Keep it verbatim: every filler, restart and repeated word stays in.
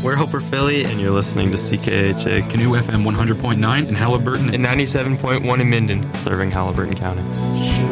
We're Hoper Philly, and you're listening to C K H A Canoe F M one hundred point nine in Halliburton and ninety-seven point one in Minden, serving Halliburton County.